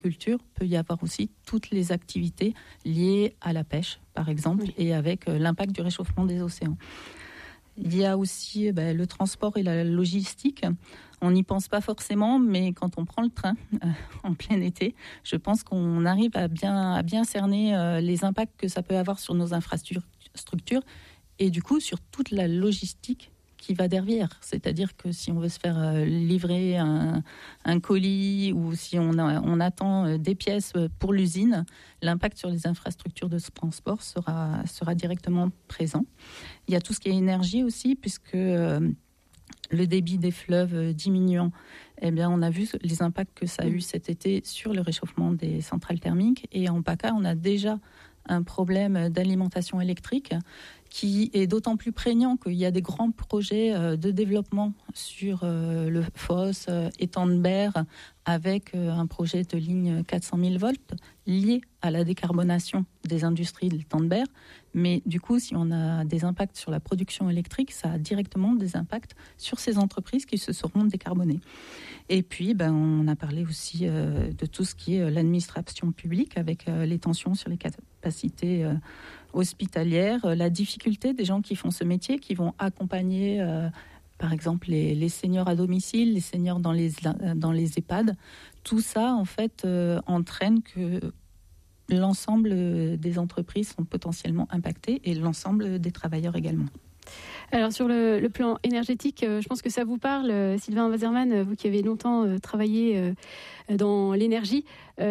culture, peut y avoir aussi toutes les activités liées à la pêche, par exemple, et avec l'impact du réchauffement des océans. Il y a aussi le transport et la logistique. On n'y pense pas forcément, mais quand on prend le train en plein été, je pense qu'on arrive à bien cerner les impacts que ça peut avoir sur nos infrastructures et du coup sur toute la logistique qui va derrière. C'est-à-dire que si on veut se faire livrer un colis ou si on attend des pièces pour l'usine, l'impact sur les infrastructures de ce transport sera directement présent. Il y a tout ce qui est énergie aussi, puisque le débit des fleuves diminuant, on a vu les impacts que ça a eu cet été sur le réchauffement des centrales thermiques. Et en PACA, on a déjà un problème d'alimentation électrique qui est d'autant plus prégnant qu'il y a des grands projets de développement sur le Foss, étang de Berre, avec un projet de ligne 400 000 volts lié à la décarbonation des industries de l'étang de Berre. Mais du coup, si on a des impacts sur la production électrique, ça a directement des impacts sur ces entreprises qui se seront décarbonées. Et puis, on a parlé aussi de tout ce qui est l'administration publique avec les tensions sur les capacités hospitalières, la difficulté des gens qui font ce métier, qui vont accompagner, par exemple, les seniors à domicile, les seniors dans les EHPAD. Tout ça, en fait, entraîne que l'ensemble des entreprises sont potentiellement impactées et l'ensemble des travailleurs également. Alors sur le plan énergétique, je pense que ça vous parle, Sylvain Waserman, vous qui avez longtemps travaillé dans l'énergie.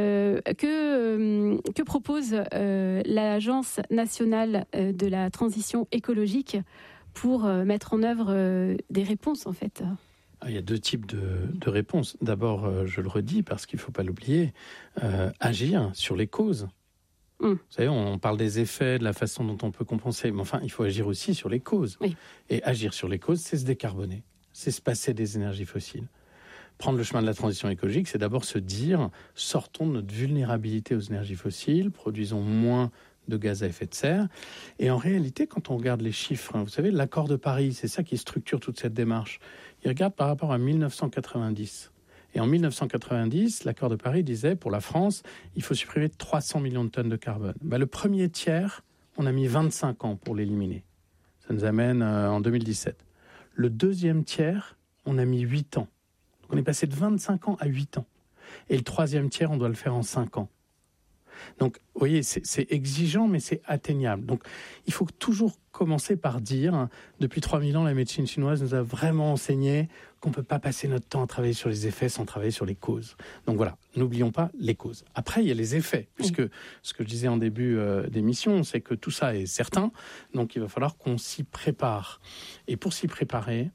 Que propose l'Agence nationale de la transition écologique pour mettre en œuvre des réponses en fait ? Il y a deux types de réponses. D'abord, je le redis parce qu'il ne faut pas l'oublier, agir sur les causes. Vous savez, on parle des effets, de la façon dont on peut compenser, mais enfin, il faut agir aussi sur les causes. Oui. Et agir sur les causes, c'est se décarboner, c'est se passer des énergies fossiles. Prendre le chemin de la transition écologique, c'est d'abord se dire, sortons de notre vulnérabilité aux énergies fossiles, produisons moins de gaz à effet de serre. Et en réalité, quand on regarde les chiffres, vous savez, l'accord de Paris, c'est ça qui structure toute cette démarche. Il regarde par rapport à 1990. Et en 1990, l'accord de Paris disait, pour la France, il faut supprimer 300 millions de tonnes de carbone. Le premier tiers, on a mis 25 ans pour l'éliminer. Ça nous amène en 2017. Le deuxième tiers, on a mis 8 ans. Donc on est passé de 25 ans à 8 ans. Et le troisième tiers, on doit le faire en 5 ans. Donc, vous voyez, c'est exigeant, mais c'est atteignable. Donc, il faut toujours commencer par dire, depuis 3000 ans, la médecine chinoise nous a vraiment enseigné qu'on ne peut pas passer notre temps à travailler sur les effets sans travailler sur les causes. Donc voilà, n'oublions pas les causes. Après, il y a les effets, puisque ce que je disais en début d'émission, c'est que tout ça est certain, donc il va falloir qu'on s'y prépare. Et pour s'y préparer,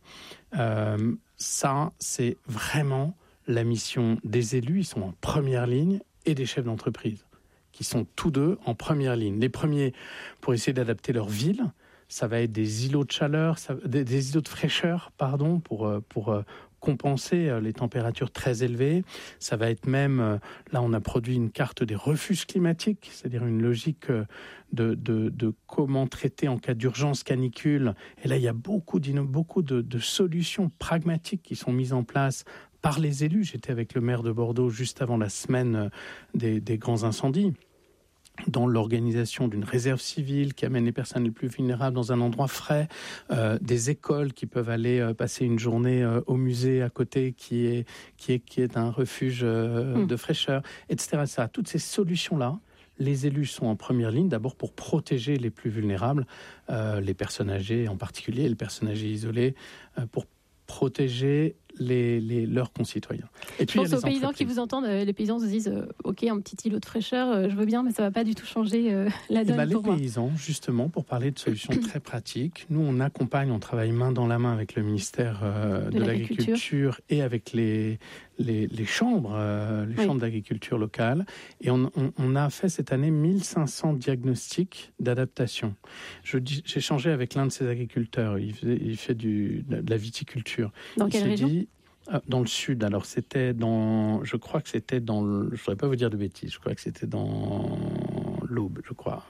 ça, c'est vraiment la mission des élus, ils sont en première ligne, et des chefs d'entreprise, qui sont tous deux en première ligne. Les premiers, pour essayer d'adapter leur ville, ça va être des îlots de chaleur, des îlots de fraîcheur, pour compenser les températures très élevées. Ça va être même, là on a produit une carte des refuges climatiques, c'est-à-dire une logique de comment traiter en cas d'urgence canicule. Et là il y a beaucoup de solutions pragmatiques qui sont mises en place par les élus. J'étais avec le maire de Bordeaux juste avant la semaine des grands incendies, dans l'organisation d'une réserve civile qui amène les personnes les plus vulnérables dans un endroit frais, des écoles qui peuvent aller passer une journée au musée à côté qui est un refuge de fraîcheur, etc. Toutes ces solutions-là, les élus sont en première ligne, d'abord pour protéger les plus vulnérables, les personnes âgées en particulier, les personnes âgées isolées, pour protéger leurs concitoyens. Et puis, je pense aux paysans qui vous entendent, les paysans se disent ok, un petit îlot de fraîcheur, je veux bien, mais ça ne va pas du tout changer la donne pour moi. Les paysans, justement, pour parler de solutions très pratiques, nous on travaille main dans la main avec le ministère de l'Agriculture et avec les chambres, chambres d'agriculture locales, et on a fait cette année 1500 diagnostics d'adaptation. J'ai échangé avec l'un de ces agriculteurs, il fait de la viticulture. Dans quelle région ? Dans le sud, alors je crois que c'était je ne voudrais pas vous dire de bêtises, je crois que c'était dans l'Aube, je crois.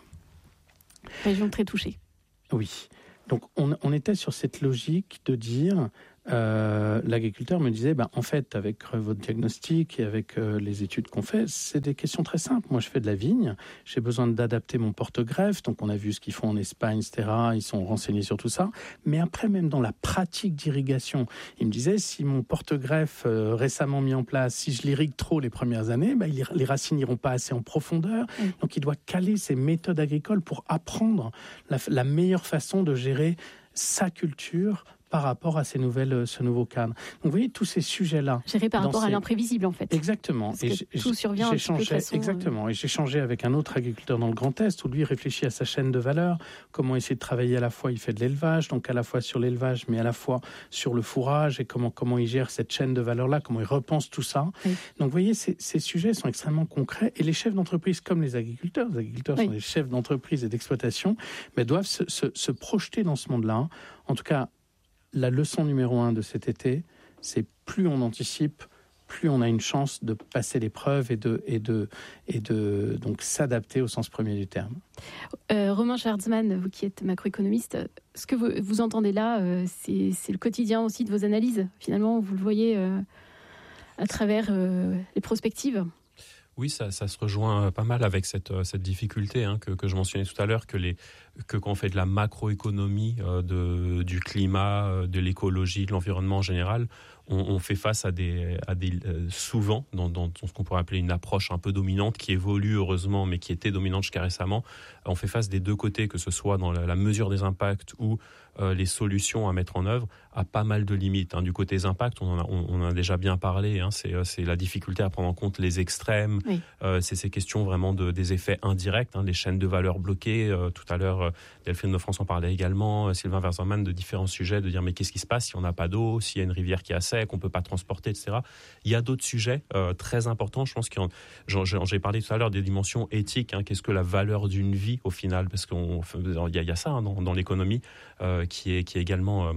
Région très touchée. Oui, donc on était sur cette logique de dire, l'agriculteur me disait, en fait, avec votre diagnostic et avec les études qu'on fait, c'est des questions très simples. Moi, je fais de la vigne, j'ai besoin d'adapter mon porte-greffe, donc on a vu ce qu'ils font en Espagne, etc. Ils sont renseignés sur tout ça. Mais après, même dans la pratique d'irrigation, il me disait, si mon porte-greffe récemment mis en place, si je l'irrigue trop les premières années, les racines n'iront pas assez en profondeur. Donc, il doit caler ses méthodes agricoles pour apprendre la meilleure façon de gérer sa culture par rapport à ce nouveau cadre. Donc vous voyez tous ces sujets-là. Géré par rapport à l'imprévisible en fait. Exactement. Parce que tout survient un petit peu de façon... Exactement. Et j'ai changé avec un autre agriculteur dans le Grand Est où lui réfléchit à sa chaîne de valeur, comment essayer de travailler à la fois, il fait de l'élevage, donc à la fois sur l'élevage, mais à la fois sur le fourrage et comment il gère cette chaîne de valeur-là, comment il repense tout ça. Oui. Donc vous voyez, ces sujets sont extrêmement concrets et les chefs d'entreprise comme les agriculteurs sont des chefs d'entreprise et d'exploitation, mais doivent se projeter dans ce monde-là. En tout cas, la leçon numéro 1 de cet été, c'est plus on anticipe, plus on a une chance de passer l'épreuve et de donc s'adapter au sens premier du terme. Romain Schwartzmann, vous qui êtes macroéconomiste, ce que vous entendez là, c'est le quotidien aussi de vos analyses. Finalement, vous le voyez à travers les prospectives. Oui, ça se rejoint pas mal avec cette difficulté que je mentionnais tout à l'heure, que quand on fait de la macroéconomie, du climat, de l'écologie, de l'environnement en général, on fait face à des souvent dans ce qu'on pourrait appeler une approche un peu dominante qui évolue heureusement, mais qui était dominante jusqu'à récemment. On fait face des deux côtés, que ce soit dans la mesure des impacts ou les solutions à mettre en œuvre, à pas mal de limites. Du côté des impacts, on en a déjà bien parlé. C'est la difficulté à prendre en compte les extrêmes. Oui. C'est ces questions vraiment des effets indirects, les chaînes de valeur bloquées. Tout à l'heure, Delphine de France en parlait également, Sylvain Verzorman, de différents sujets, de dire mais qu'est-ce qui se passe si on n'a pas d'eau, s'il y a une rivière qui est à sec, on ne peut pas transporter, etc. Il y a d'autres sujets très importants. Je pense j'ai parlé tout à l'heure des dimensions éthiques. Qu'est-ce que la valeur d'une vie au final? Parce qu'il y a ça dans l'économie qui est également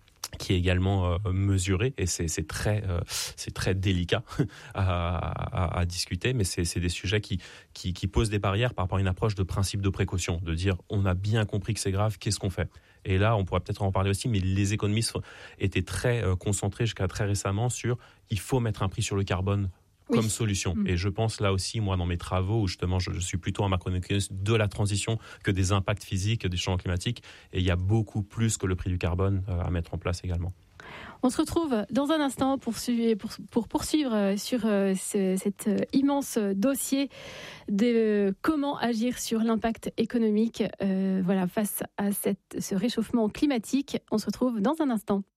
mesuré, et c'est très délicat à discuter, mais c'est des sujets qui posent des barrières par rapport à une approche de principe de précaution, de dire on a bien compris que c'est grave, qu'est-ce qu'on fait? Et là, on pourrait peut-être en parler aussi, mais les économistes étaient très concentrés jusqu'à très récemment sur il faut mettre un prix sur le carbone comme solution. Et je pense là aussi, moi, dans mes travaux, où justement je suis plutôt un macroéconomiste de la transition que des impacts physiques des changements climatiques, et il y a beaucoup plus que le prix du carbone à mettre en place également. On se retrouve dans un instant pour poursuivre sur cet immense dossier de comment agir sur l'impact économique face à ce réchauffement climatique. On se retrouve dans un instant.